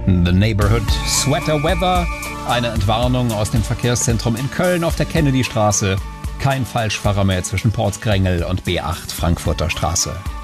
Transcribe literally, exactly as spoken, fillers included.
The Neighborhood, Sweater Weather, eine Entwarnung aus dem Verkehrszentrum in Köln auf der Kennedystraße. Kein Falschfahrer mehr zwischen Portsgrengel und B acht Frankfurter Straße.